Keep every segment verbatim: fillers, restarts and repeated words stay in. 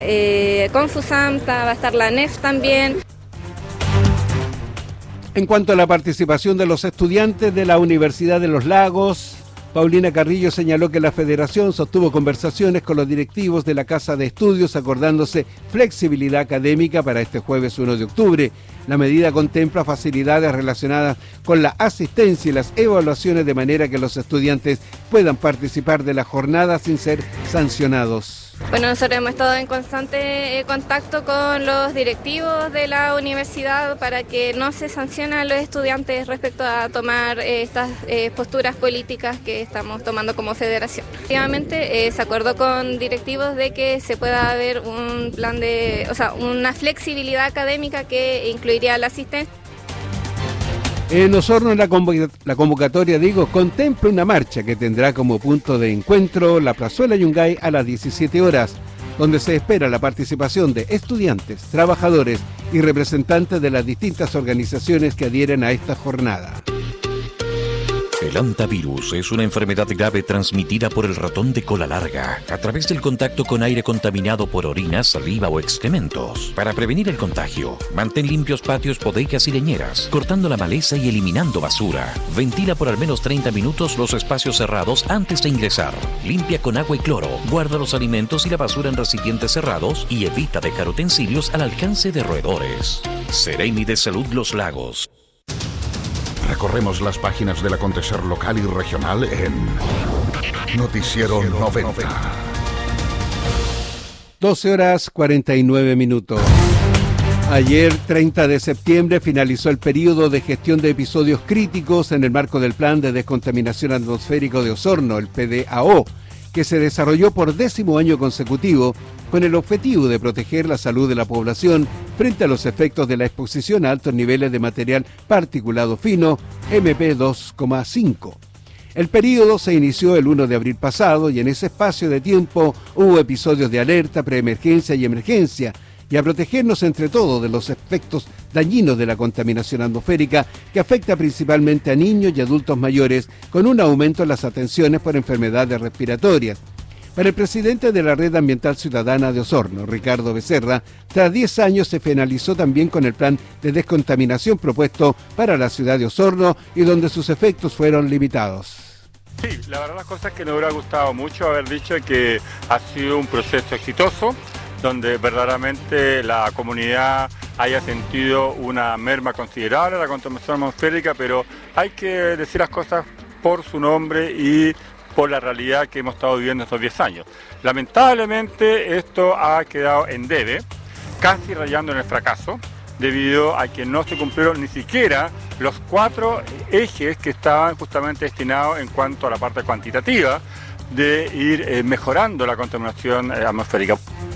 Eh, Confusamta, va a estar la N E F también. En cuanto a la participación de los estudiantes de la Universidad de los Lagos, Paulina Carrillo señaló que la federación sostuvo conversaciones con los directivos de la Casa de Estudios acordándose flexibilidad académica para este jueves uno de octubre. La medida contempla facilidades relacionadas con la asistencia y las evaluaciones de manera que los estudiantes puedan participar de la jornada sin ser sancionados. Bueno, nosotros hemos estado en constante eh, contacto con los directivos de la universidad para que no se sancionen a los estudiantes respecto a tomar eh, estas eh, posturas políticas que estamos tomando como federación. Efectivamente, eh, se acordó con directivos de que se pueda haber un plan de, o sea, una flexibilidad académica que incluiría la asistencia. En Osorno, la, convoc- la convocatoria, digo, contempla una marcha que tendrá como punto de encuentro la Plazuela Yungay a las diecisiete horas, donde se espera la participación de estudiantes, trabajadores y representantes de las distintas organizaciones que adhieren a esta jornada. El hantavirus es una enfermedad grave transmitida por el ratón de cola larga a través del contacto con aire contaminado por orina, saliva o excrementos. Para prevenir el contagio, mantén limpios patios, bodegas y leñeras, cortando la maleza y eliminando basura. Ventila por al menos treinta minutos los espacios cerrados antes de ingresar. Limpia con agua y cloro. Guarda los alimentos y la basura en recipientes cerrados y evita dejar utensilios al alcance de roedores. Seremi de Salud Los Lagos. Recorremos las páginas del acontecer local y regional en Noticiero noventa. doce horas cuarenta y nueve minutos. Ayer, treinta de septiembre, finalizó el periodo de gestión de episodios críticos en el marco del Plan de Descontaminación Atmosférico de Osorno, el P D A O, que se desarrolló por décimo año consecutivo con el objetivo de proteger la salud de la población frente a los efectos de la exposición a altos niveles de material particulado fino, eme pe dos coma cinco. El período se inició el uno de abril pasado y en ese espacio de tiempo hubo episodios de alerta, preemergencia y emergencia, y a protegernos entre todos de los efectos dañinos de la contaminación atmosférica que afecta principalmente a niños y adultos mayores, con un aumento en las atenciones por enfermedades respiratorias. Para el presidente de la Red Ambiental Ciudadana de Osorno, Ricardo Becerra, tras diez años se finalizó también con el plan de descontaminación propuesto para la ciudad de Osorno y donde sus efectos fueron limitados. Sí, la verdad las cosas que nos hubiera gustado mucho haber dicho que ha sido un proceso exitoso, donde verdaderamente la comunidad haya sentido una merma considerable de la contaminación atmosférica, pero hay que decir las cosas por su nombre y por la realidad que hemos estado viviendo estos diez años. Lamentablemente esto ha quedado en debe, casi rayando en el fracaso, debido a que no se cumplieron ni siquiera los cuatro ejes que estaban justamente destinados en cuanto a la parte cuantitativa de ir eh, mejorando la contaminación eh, atmosférica.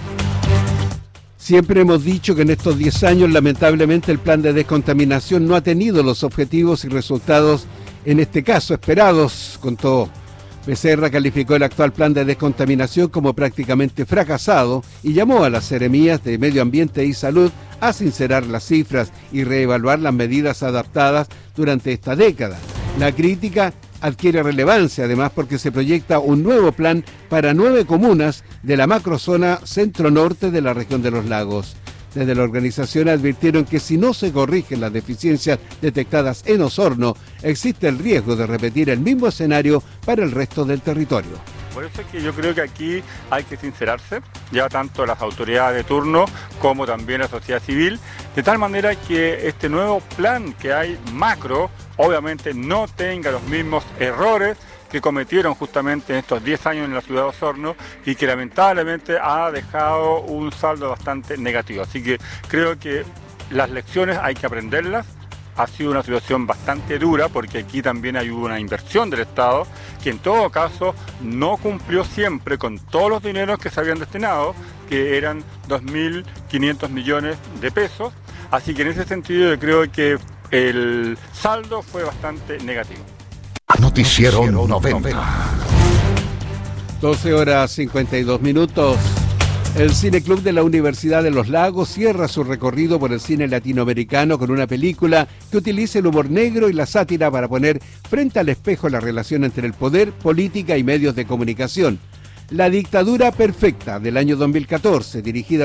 Siempre hemos dicho que en estos diez años, lamentablemente, el plan de descontaminación no ha tenido los objetivos y resultados, en este caso, esperados, contó. Becerra calificó el actual plan de descontaminación como prácticamente fracasado y llamó a las seremías de Medio Ambiente y Salud a sincerar las cifras y reevaluar las medidas adaptadas durante esta década. La crítica adquiere relevancia, además, porque se proyecta un nuevo plan para nueve comunas de la macrozona centro-norte de la región de los lagos. Desde la organización advirtieron que si no se corrigen las deficiencias detectadas en Osorno, existe el riesgo de repetir el mismo escenario para el resto del territorio. Por eso es que yo creo que aquí hay que sincerarse, ya tanto las autoridades de turno como también la sociedad civil, de tal manera que este nuevo plan que hay macro, obviamente no tenga los mismos errores que cometieron justamente en estos diez años en la ciudad de Osorno y que lamentablemente ha dejado un saldo bastante negativo. Así que creo que las lecciones hay que aprenderlas. Ha sido una situación bastante dura porque aquí también hay una inversión del Estado que en todo caso no cumplió siempre con todos los dineros que se habían destinado, que eran dos mil quinientos millones de pesos. Así que en ese sentido yo creo que el saldo fue bastante negativo. Noticiero noventa. doce horas cincuenta y dos minutos. El Cine Club de la Universidad de los Lagos cierra su recorrido por el cine latinoamericano con una película que utiliza el humor negro y la sátira para poner frente al espejo la relación entre el poder, política y medios de comunicación. La dictadura perfecta del año dos mil catorce, dirigida